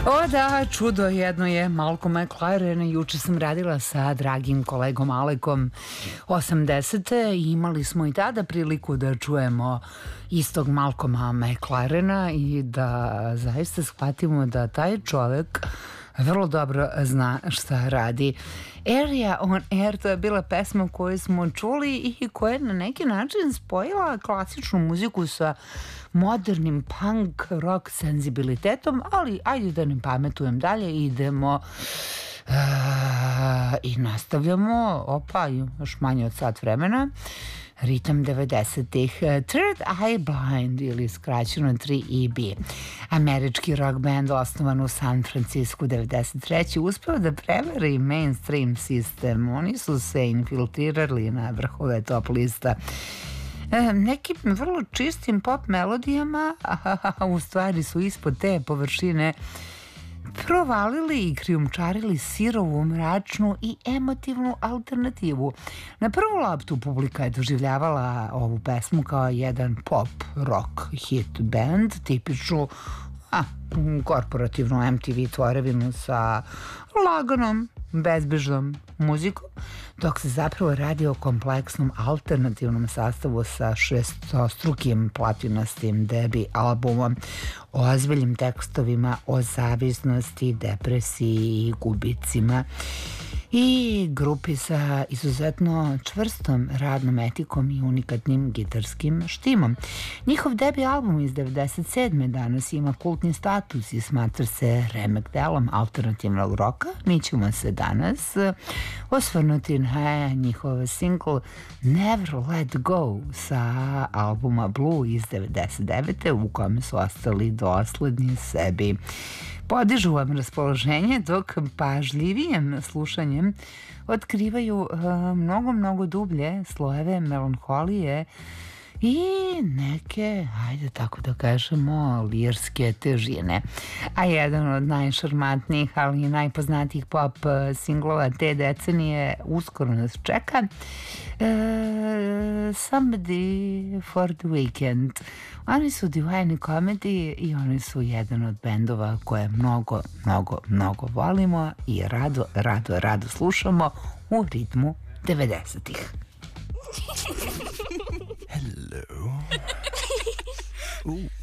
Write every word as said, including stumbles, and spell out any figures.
O da, čudo jedno je Malcolm McLaren. Juče sam radila sa dragim kolegom Alekom osamdesete i imali smo i tada priliku da čujemo istog Malcolma McLarena i da zaista shvatimo da taj čovek vrlo dobro zna šta radi. Area on Air, to je bila pesma koju smo čuli i koja je na neki način spojila klasičnu muziku sa modernim punk rock senzibilitetom, ali ajde da ne pametujem dalje, idemo uh, i nastavljamo. Opa, još manje od sat vremena. Ritam devedesetih. Third Eye Blind ili skraćeno tri E B. Američki rock band osnovan u San Francisco devedeset treće uspeo da prevari mainstream sistem. Oni su se infiltrirali na vrhove top lista nekim vrlo čistim pop melodijama, a u stvari su ispod te površine provalili i krijumčarili sirovu, mračnu i emotivnu alternativu. Na prvu loptu publika je doživljavala ovu pesmu kao jedan pop rock hit band, tipičnu a, korporativnu M T V tvorevinu sa laganom, bezbrižnom muzikom, dok se zapravo radi o kompleksnom alternativnom sastavu sa šestostrukim platinastim debi albumom, o ozbiljnim tekstovima o zavisnosti, depresiji i gubicima i grupi sa izuzetno čvrstom radnom etikom i unikatnim gitarskim štimom. Njihov debi album iz devedeset sedme danas ima kultni status i smatra se remek delom alternativnog roka. Mi ćemo se danas osvrnuti na njihov single Never Let Go sa albuma Blue iz devedeset devete u kome su ostali dosledni sebi. Podižu vam raspoloženje dok pažljivijim slušanjem otkrivaju uh, mnogo, mnogo dublje slojeve melanholije i neke, ajde tako da kažemo, lirske težine. A jedan od najšarmantnijih, ali i najpoznatijih pop singlova te decenije uskoro nas čeka. Uh, Somebody for the Weekend. Oni su Divine Comedy i oni su jedan od bendova koje mnogo, mnogo, mnogo volimo i rado, rado, rado slušamo u ritmu devedesetih. Hello. Ooh.